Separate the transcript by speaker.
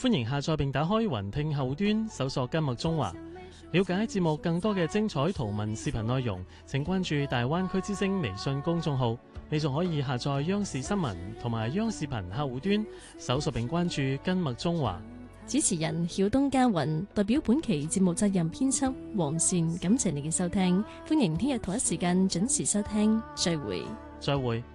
Speaker 1: 歡迎下載並打開雲聽後端，搜索今麥中華，了解節目更多嘅精彩圖文視頻內容。請關注大灣區之聲微信公眾號，你仲可以下載央視新聞同埋央視頻客戶端，搜索並關注今麥中華。
Speaker 2: 主持人曉東家雲代表本期節目責任編輯黃善，感謝你嘅收聽，歡迎聽日同一時間準時收聽，再會。
Speaker 1: 再會。